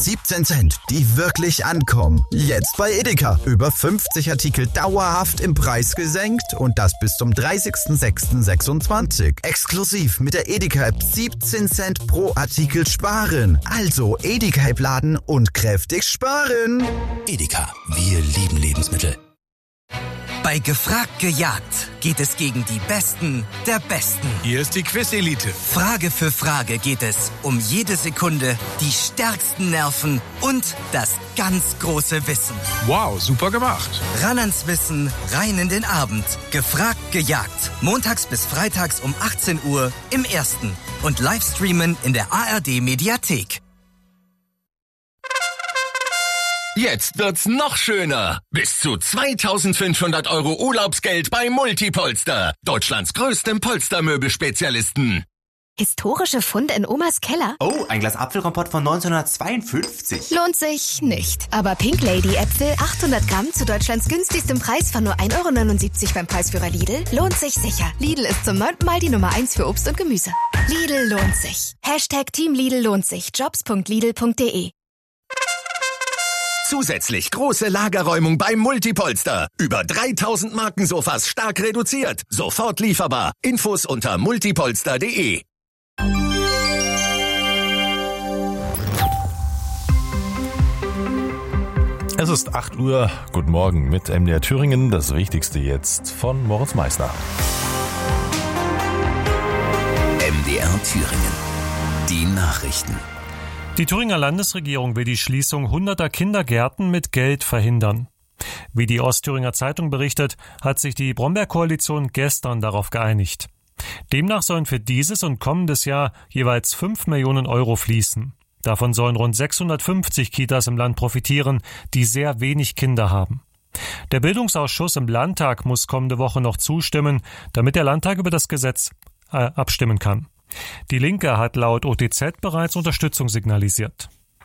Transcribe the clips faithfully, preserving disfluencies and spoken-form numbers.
siebzehn Cent, die wirklich ankommen. Jetzt bei Edeka. Über fünfzig Artikel dauerhaft im Preis gesenkt und das bis zum dreißigsten sechsten sechsundzwanzig. Exklusiv mit der Edeka-App siebzehn Cent pro Artikel sparen. Also Edeka-App laden und kräftig sparen. Edeka, wir lieben Lebensmittel. Bei Gefragt gejagt geht es gegen die Besten der Besten. Hier ist die Quiz-Elite. Frage für Frage geht es um jede Sekunde, die stärksten Nerven und das ganz große Wissen. Wow, super gemacht. Ran ans Wissen, rein in den Abend. Gefragt gejagt. Montags bis freitags um achtzehn Uhr im Ersten. Und Livestreamen in der A R D-Mediathek. Jetzt wird's noch schöner. Bis zu zweitausendfünfhundert Euro Urlaubsgeld bei Multipolster. Deutschlands größtem Polstermöbelspezialisten. Historische Funde in Omas Keller? Oh, ein Glas Apfelkompott von neunzehnhundertzweiundfünfzig. Lohnt sich nicht. Aber Pink Lady Äpfel, achthundert Gramm zu Deutschlands günstigstem Preis von nur ein Euro neunundsiebzig beim Preisführer Lidl, lohnt sich sicher. Lidl ist zum neunten Mal die Nummer eins für Obst und Gemüse. Lidl lohnt sich. Hashtag Team Lidl lohnt sich. jobs punkt lidl punkt de. Zusätzlich große Lagerräumung beim Multipolster. Über dreitausend Markensofas stark reduziert. Sofort lieferbar. Infos unter multipolster punkt de. Es ist acht Uhr. Guten Morgen mit M D R Thüringen. Das Wichtigste jetzt von Moritz Meissner. M D R Thüringen. Die Nachrichten. Die Thüringer Landesregierung will die Schließung hunderter Kindergärten mit Geld verhindern. Wie die Ostthüringer Zeitung berichtet, hat sich die Brombeer-Koalition gestern darauf geeinigt. Demnach sollen für dieses und kommendes Jahr jeweils fünf Millionen Euro fließen. Davon sollen rund sechshundertfünfzig Kitas im Land profitieren, die sehr wenig Kinder haben. Der Bildungsausschuss im Landtag muss kommende Woche noch zustimmen, damit der Landtag über das Gesetz äh, abstimmen kann. Die Linke hat laut O T Z bereits Unterstützung signalisiert.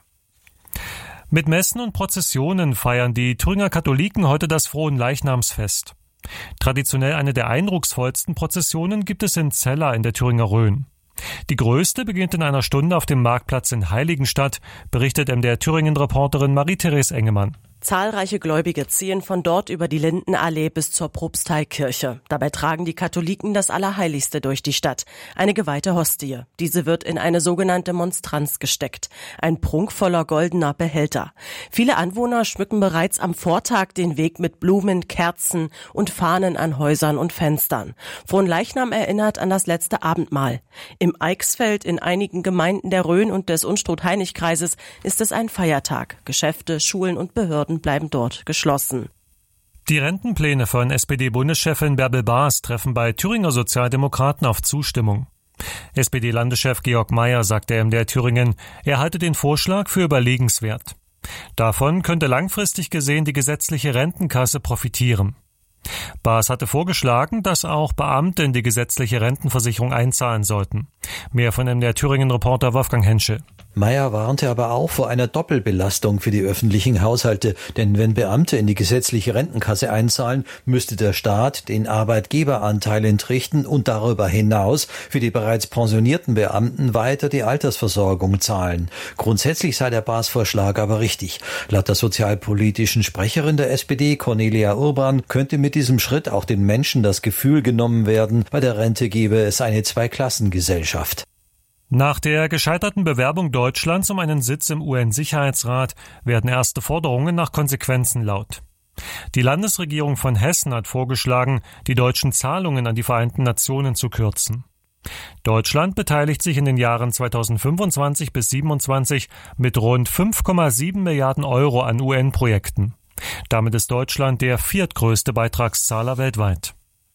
Mit Messen und Prozessionen feiern die Thüringer Katholiken heute das Fronleichnamsfest. Traditionell eine der eindrucksvollsten Prozessionen gibt es in Zella in der Thüringer Rhön. Die größte beginnt in einer Stunde auf dem Marktplatz in Heiligenstadt, berichtet M D R Thüringen-Reporterin Marie-Therese Engemann. Zahlreiche Gläubige ziehen von dort über die Lindenallee bis zur Propsteikirche. Dabei tragen die Katholiken das Allerheiligste durch die Stadt, eine geweihte Hostie. Diese wird in eine sogenannte Monstranz gesteckt, ein prunkvoller goldener Behälter. Viele Anwohner schmücken bereits am Vortag den Weg mit Blumen, Kerzen und Fahnen an Häusern und Fenstern. Fronleichnam erinnert an das letzte Abendmahl. Im Eichsfeld, in einigen Gemeinden der Rhön und des Unstrut-Heinig-Kreises ist es ein Feiertag. Geschäfte, Schulen und Behörden bleiben dort geschlossen. Die Rentenpläne von S P D-Bundeschefin Bärbel Baas treffen bei Thüringer Sozialdemokraten auf Zustimmung. S P D-Landeschef Georg Mayer sagte M D R Thüringen, er halte den Vorschlag für überlegenswert. Davon könnte langfristig gesehen die gesetzliche Rentenkasse profitieren. Baas hatte vorgeschlagen, dass auch Beamte in die gesetzliche Rentenversicherung einzahlen sollten. Mehr von M D R Thüringen-Reporter Wolfgang Henschel. Mayer warnte aber auch vor einer Doppelbelastung für die öffentlichen Haushalte, denn wenn Beamte in die gesetzliche Rentenkasse einzahlen, müsste der Staat den Arbeitgeberanteil entrichten und darüber hinaus für die bereits pensionierten Beamten weiter die Altersversorgung zahlen. Grundsätzlich sei der Baas-Vorschlag aber richtig. Laut der sozialpolitischen Sprecherin der S P D, Cornelia Urban, könnte mit diesem Schritt auch den Menschen das Gefühl genommen werden, bei der Rente gebe es eine Zweiklassengesellschaft. Nach der gescheiterten Bewerbung Deutschlands um einen Sitz im U N-Sicherheitsrat werden erste Forderungen nach Konsequenzen laut. Die Landesregierung von Hessen hat vorgeschlagen, die deutschen Zahlungen an die Vereinten Nationen zu kürzen. Deutschland beteiligt sich in den Jahren zweitausendfünfundzwanzig bis siebenundzwanzig mit rund fünf Komma sieben Milliarden Euro an U N-Projekten. Damit ist Deutschland der viertgrößte Beitragszahler weltweit.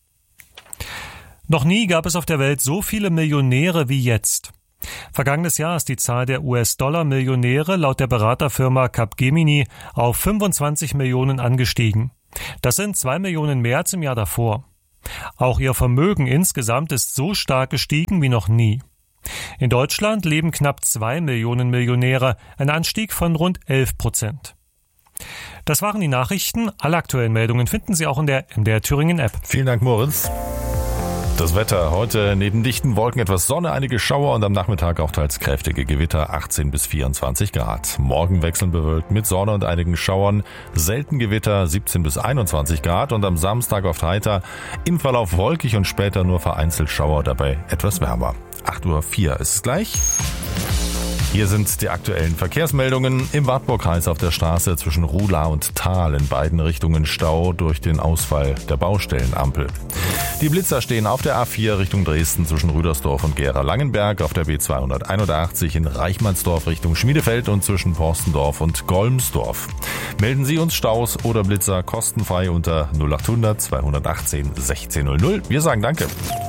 Noch nie gab es auf der Welt so viele Millionäre wie jetzt. Vergangenes Jahr ist die Zahl der U S-Dollar-Millionäre laut der Beraterfirma Capgemini auf fünfundzwanzig Millionen angestiegen. Das sind zwei Millionen mehr als im Jahr davor. Auch ihr Vermögen insgesamt ist so stark gestiegen wie noch nie. In Deutschland leben knapp zwei Millionen Millionäre, ein Anstieg von rund elf Prozent. Das waren die Nachrichten. Alle aktuellen Meldungen finden Sie auch in der M D R Thüringen App. Vielen Dank, Moritz. Das Wetter heute neben dichten Wolken etwas Sonne, einige Schauer und am Nachmittag auch teils kräftige Gewitter, achtzehn bis vierundzwanzig Grad. Morgen wechselnd bewölkt mit Sonne und einigen Schauern, selten Gewitter, siebzehn bis einundzwanzig Grad und am Samstag oft heiter, im Verlauf wolkig und später nur vereinzelt Schauer, dabei etwas wärmer. acht Uhr vier ist es gleich. Hier sind die aktuellen Verkehrsmeldungen. Im Wartburgkreis auf der Straße zwischen Ruhla und Thal in beiden Richtungen Stau durch den Ausfall der Baustellenampel. Die Blitzer stehen auf der A vier Richtung Dresden zwischen Rüdersdorf und Gera-Langenberg, auf der B zweihunderteinundachtzig in Reichmannsdorf Richtung Schmiedefeld und zwischen Porstendorf und Golmsdorf. Melden Sie uns Staus oder Blitzer kostenfrei unter null achthundert zweihundertachtzehn sechzehn null null. Wir sagen Danke.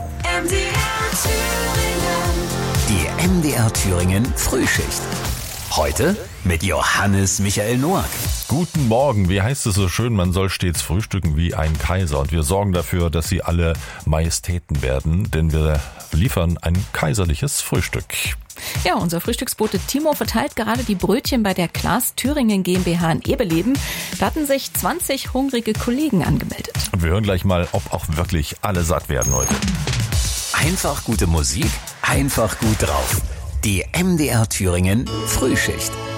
Die M D R Thüringen Frühschicht. Heute mit Johannes Michael Noack. Guten Morgen, wie heißt es so schön, man soll stets frühstücken wie ein Kaiser. Und wir sorgen dafür, dass Sie alle Majestäten werden, denn wir liefern ein kaiserliches Frühstück. Ja, unser Frühstücksbote Timo verteilt gerade die Brötchen bei der Klaas Thüringen GmbH in Eberleben. Da hatten sich zwanzig hungrige Kollegen angemeldet. Und wir hören gleich mal, ob auch wirklich alle satt werden heute. Einfach gute Musik, einfach gut drauf. Die M D R Thüringen Frühschicht.